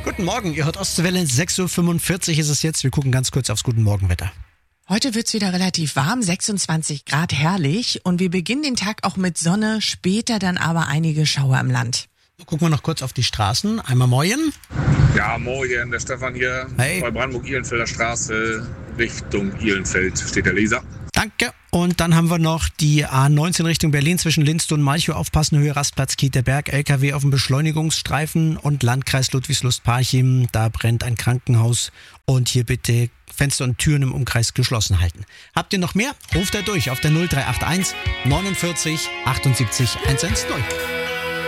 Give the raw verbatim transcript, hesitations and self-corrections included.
Guten Morgen, ihr hört Ostwelle, sechs Uhr fünfundvierzig ist es jetzt. Wir gucken ganz kurz aufs Guten Morgenwetter. Heute wird's wieder relativ warm, sechsundzwanzig Grad, herrlich. Und wir beginnen den Tag auch mit Sonne, später dann aber einige Schauer im Land. Gucken wir noch kurz auf die Straßen. Einmal Moin. Ja, morgen, der Stefan hier. Hey. Bei Brandenburg-Ihlenfelder Straße, Richtung Ihlenfeld steht der Leser. Danke. Und dann haben wir noch die A neunzehn Richtung Berlin zwischen Linstow und Malchow. Aufpassen, Höhe Rastplatz Kieterberg. L K W auf dem Beschleunigungsstreifen und Landkreis Ludwigslust-Parchim. Da brennt ein Krankenhaus. Und hier bitte Fenster und Türen im Umkreis geschlossen halten. Habt ihr noch mehr? Ruft da durch auf der null drei acht eins neunundvierzig achtundsiebzig hundertzehn.